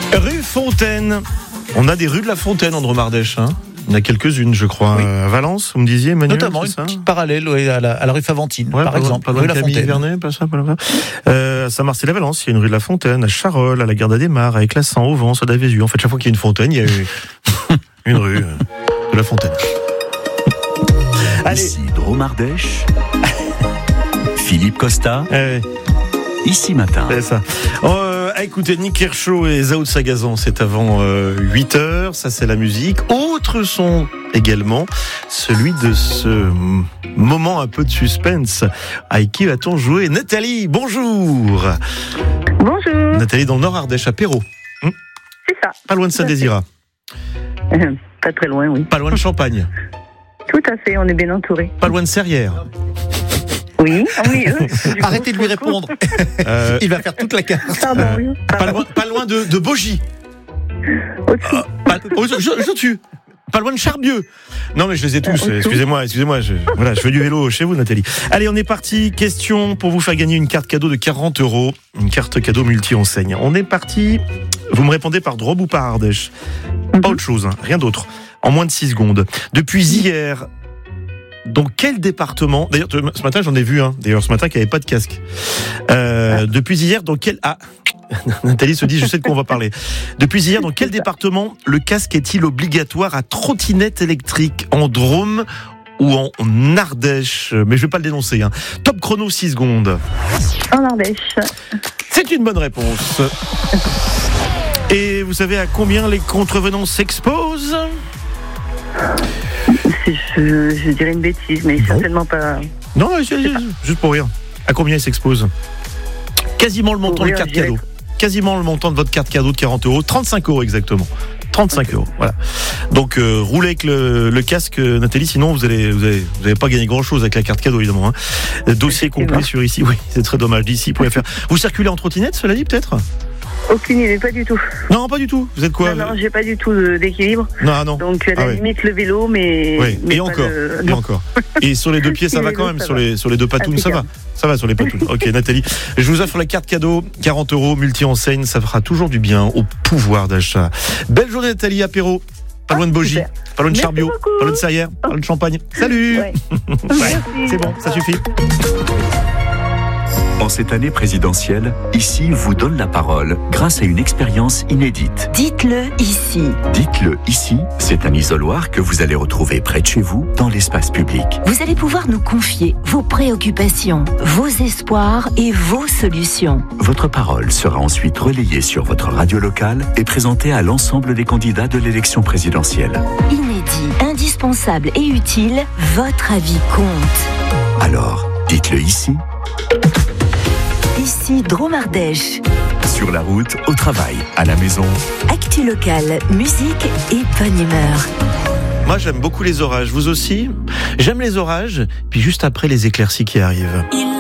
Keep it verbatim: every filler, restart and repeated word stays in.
Rue Fontaine. On a des rues de la Fontaine en Dromardèche, hein. Il y en a quelques-unes, je crois. Oui. À Valence, vous me disiez, Emmanuel. Notamment une ça petite parallèle ouais, à, la, à la rue Faventine, ouais, par pas exemple. Pas loin rue de La Camille Fontaine. Vernet, pas ça, pas là. Euh, à Saint-Marcel-la-Valence, il y a une rue de la Fontaine. À Charolles, à la Gare d'Adémar, à Éclassan, au Vent, à Davézu. En fait, chaque fois qu'il y a une fontaine, il y a eu une rue de la Fontaine. Allez. Ici Dromardèche. Philippe Costa. Eh, Ici Matin. c'est ça. Euh, à écouter Nick Kershaw et Zao de Sagazan, c'est avant euh, huit heures. Ça, c'est la musique. Autre son également, celui de ce moment un peu de suspense. Avec qui va-t-on jouer? Nathalie, bonjour. Bonjour, Nathalie dans le Nord Ardèche, à Perrault. c'est ça. Pas loin de Saint-Désirat. Euh, Pas très loin, oui. Pas loin de Champagne. Tout à fait, on est bien entouré. Pas loin de Serrières. Oui, oui. euh, du Arrêtez coup, de lui faut- répondre. Euh, Il va faire toute la carte. Pardon, oui. pas, Pardon. loin, pas loin de, de Bogie. Au-dessous. Pas, oh, je, je, je tue. Pas loin de Charbieu. Non mais je les ai tous. Euh, au-dessous. Excusez-moi, excusez-moi. Je, voilà, je fais du vélo chez vous, Nathalie. Allez, on est parti. Question pour vous faire gagner une carte cadeau de quarante euros. Une carte cadeau multi-enseigne. On est parti. Vous me répondez par Drôme ou par Ardèche. Pas autre chose, hein, rien d'autre. En moins de six secondes. Depuis hier, dans quel département... D'ailleurs, ce matin, j'en ai vu un. D'ailleurs, ce matin, qui n'avait pas de casque. Euh, depuis hier, dans quel... Ah, Nathalie se dit, je sais de quoi on va parler. Depuis hier, dans quel département le casque est-il obligatoire à trottinette électrique? En Drôme ou en Ardèche? Mais je vais pas le dénoncer. Hein. Top chrono, six secondes. En Ardèche. C'est une bonne réponse. Et vous savez à combien les contrevenants s'exposent? C'est- Je, je dirais une bêtise, mais Bon. certainement pas. Non, c'est- c'est- juste pour rire. À combien ils s'exposent? Quasiment le montant Pour de rire, carte je dirais- cadeau. Quasiment le montant de votre carte cadeau de quarante euros. trente-cinq euros exactement. trente-cinq euros, voilà. Donc euh, roulez avec le, le casque, euh, Nathalie, sinon vous allez vous allez, vous allez pas gagner grand-chose avec la carte cadeau évidemment. Hein. Euh, Dossier complet sur ici, oui, c'est très dommage. D'ici point F R. Vous circulez en trottinette, cela dit peut-être? Aucune idée, pas du tout. Non, pas du tout. Vous êtes quoi? non, non, j'ai pas du tout de- d'équilibre. non, non. Donc, à la Ah ouais. limite, le vélo, mais. Oui, mais et pas encore, le- et non. encore. Et sur les deux pieds, ça Et va les quand deux, même. ça Sur va. les, sur les deux patounes, ça va. Impeccable. Ça va sur les patounes. Ok, Nathalie. Je vous offre la carte cadeau, quarante euros, multi-enseigne. Ça fera toujours du bien au pouvoir d'achat. Belle journée, Nathalie, apéro. Pas loin de Bogie, super. pas loin de Merci Charbiot, beaucoup. pas loin de Serrières, pas loin de Champagne. Salut! Ouais. Ouais, Merci. c'est bon, ça suffit. En cette année présidentielle, Ici vous donne la parole grâce à une expérience inédite. Dites-le ici. Dites-le ici, c'est un isoloir que vous allez retrouver près de chez vous, dans l'espace public. Vous allez pouvoir nous confier vos préoccupations, vos espoirs et vos solutions. Votre parole sera ensuite relayée sur votre radio locale et présentée à l'ensemble des candidats de l'élection présidentielle. Inédit, indispensable et utile, votre avis compte. Alors, dites-le ici, Ici Dromardèche. sur la route, au travail, à la maison. Actu locale, musique et bonne humeur. Moi, j'aime beaucoup les orages. Vous aussi? J'aime les orages, puis juste après les éclaircies qui arrivent.